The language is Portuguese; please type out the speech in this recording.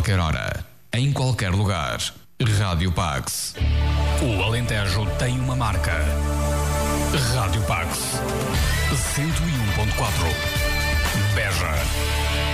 qualquer hora, em qualquer lugar. Rádio Pax. O Alentejo tem uma marca. Rádio Pax. 101.4. Beja.